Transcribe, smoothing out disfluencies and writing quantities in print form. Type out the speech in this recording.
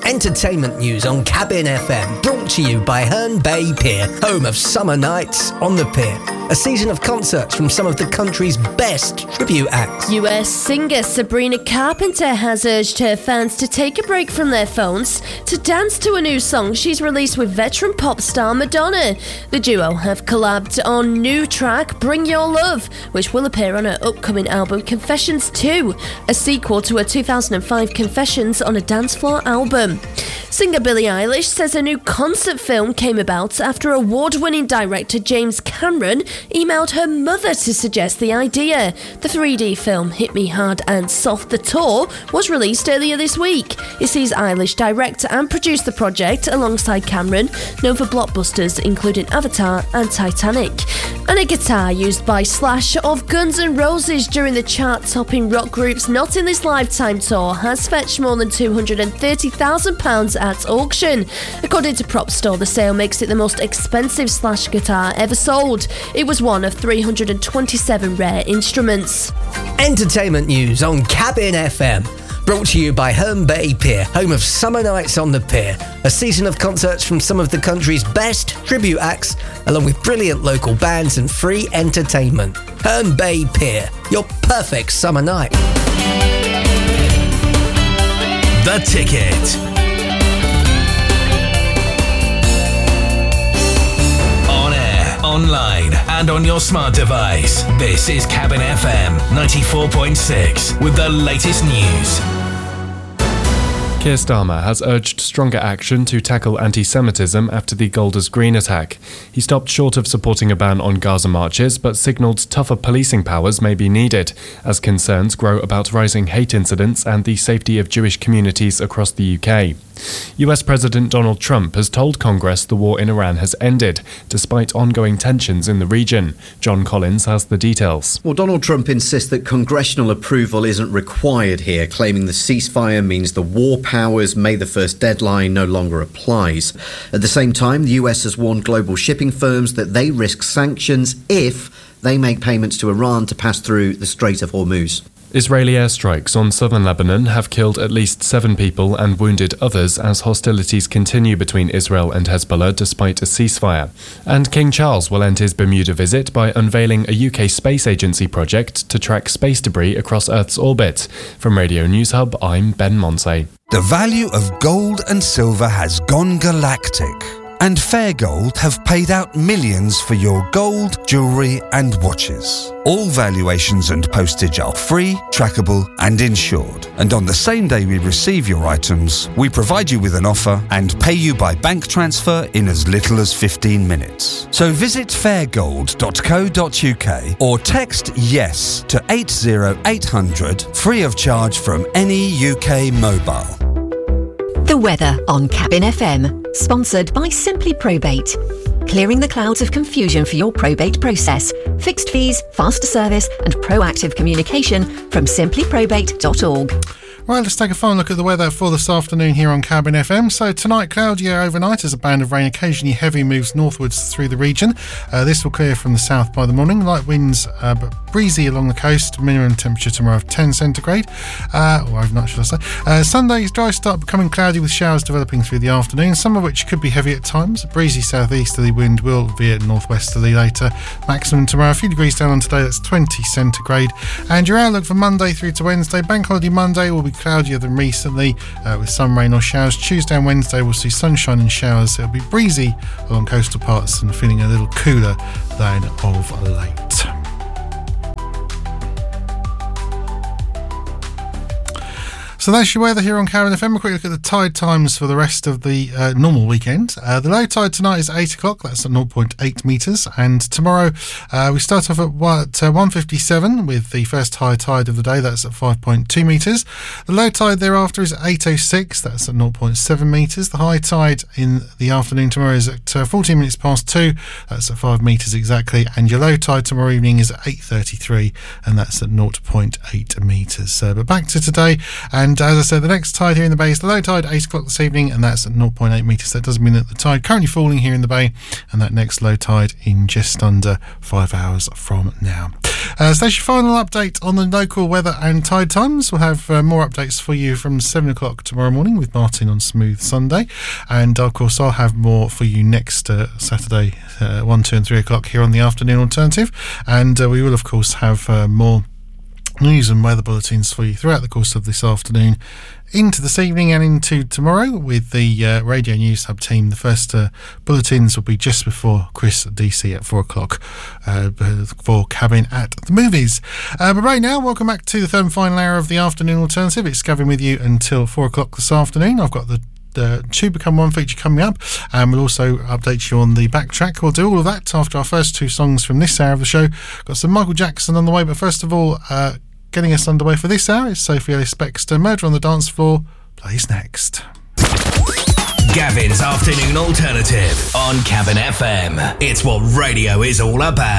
Entertainment news on Cabin FM, brought to you by Herne Bay Pier, home of Summer Nights on the Pier. A season of concerts from some of the country's best tribute acts. US singer Sabrina Carpenter has urged her fans to take a break from their phones to dance to a new song she's released with veteran pop star Madonna. The duo have collabed on new track Bring Your Love, which will appear on her upcoming album Confessions 2, a sequel to her 2005 Confessions on a Dance Floor album. Singer Billie Eilish says a new concert film came about after award-winning director James Cameron emailed her mother to suggest the idea. The 3D film Hit Me Hard and Soft the Tour was released earlier this week. It sees Eilish direct and produce the project alongside Cameron, known for blockbusters including Avatar and Titanic. And a guitar used by Slash of Guns N' Roses during the chart-topping rock group's Not In This Lifetime tour has fetched more than £230,000 at auction. According to Prop Store, the sale makes it the most expensive Slash guitar ever sold. It was one of 327 rare instruments. Entertainment news on Cabin FM, brought to you by Herne Bay Pier, home of Summer Nights on the Pier. A season of concerts from some of the country's best tribute acts, along with brilliant local bands and free entertainment. Herne Bay Pier, your perfect summer night. The Ticket. On air, online, and on your smart device. This is Cabin FM 94.6 with the latest news. Keir Starmer has urged stronger action to tackle anti-Semitism after the Golders Green attack. He stopped short of supporting a ban on Gaza marches, but signalled tougher policing powers may be needed, as concerns grow about rising hate incidents and the safety of Jewish communities across the UK. US President Donald Trump has told Congress the war in Iran has ended, despite ongoing tensions in the region. John Collins has the details. Well, Donald Trump insists that congressional approval isn't required here, claiming the ceasefire means the war powers May the 1st deadline no longer applies. At the same time, the US has warned global shipping firms that they risk sanctions if they make payments to Iran to pass through the Strait of Hormuz. Israeli airstrikes on southern Lebanon have killed at least 7 people and wounded others as hostilities continue between Israel and Hezbollah despite a ceasefire. And King Charles will end his Bermuda visit by unveiling a UK space agency project to track space debris across Earth's orbit. From Radio News Hub, I'm Ben Monsey. The value of gold and silver has gone galactic, and Fair Gold have paid out millions for your gold, jewellery and watches. All valuations and postage are free, trackable and insured. And on the same day we receive your items, we provide you with an offer and pay you by bank transfer in as little as 15 minutes. So visit fairgold.co.uk or text YES to 80800 free of charge from any UK mobile. The weather on Cabin FM, sponsored by Simply Probate. Clearing the clouds of confusion for your probate process. Fixed fees, faster service and proactive communication from simplyprobate.org. Right, let's take a final look at the weather for this afternoon here on Cabin FM. So tonight, cloudy overnight as a band of rain, occasionally heavy moves northwards through the region. This will clear from the south by the morning. Light winds, but breezy along the coast. Minimum temperature tomorrow of 10 centigrade. Or overnight, should I say. Sunday's dry start, becoming cloudy with showers developing through the afternoon, some of which could be heavy at times. A breezy southeasterly wind will veer northwesterly later. Maximum tomorrow, a few degrees down on today, that's 20 centigrade. And your outlook for Monday through to Wednesday. Bank holiday Monday will be cloudier than recently, with some rain or showers. Tuesday and Wednesday we'll see sunshine and showers. It'll be breezy along coastal parts and feeling a little cooler than of late. So that's your weather here on Cabin FM. A quick look at the tide times for the rest of the normal weekend. The low tide tonight is 8 o'clock, that's at 0.8 metres. And tomorrow we start off at 1:57 with the first high tide of the day, that's at 5.2 metres. The low tide thereafter is at 8:06, that's at 0.7 metres. The high tide in the afternoon tomorrow is at 14 minutes past 2, that's at 5 metres exactly. And your low tide tomorrow evening is at 8:33, and that's at 0.8 metres. But back to today, and as I said, the next tide here in the bay is the low tide, 8 o'clock this evening, and that's at 0.8 metres. That does mean that the tide currently falling here in the bay, and that next low tide in just under 5 hours from now. So that's your final update on the local weather and tide times. We'll have more updates for you from 7 o'clock tomorrow morning with Martin on Smooth Sunday. And of course, I'll have more for you next Saturday, 1, 2 and 3 o'clock here on the Afternoon Alternative. And we will, of course, have more news and weather bulletins for you throughout the course of this afternoon, into this evening and into tomorrow with the Radio News Hub team. The first bulletins will be just before Chris DC at 4 o'clock for Cabin at the Movies. But right now, welcome back to the third and final hour of the Afternoon Alternative. It's Gavin with you until 4 o'clock this afternoon. I've got the Two Become One feature coming up, and we'll also update you on the backtrack. We'll do all of that after our first two songs from this hour of the show. Got some Michael Jackson on the way, but first of all, getting us underway for this hour is Sophie Ellis-Bextor. Murder on the Dance Floor plays next. Gavin's Afternoon Alternative on Cabin FM. It's what radio is all about.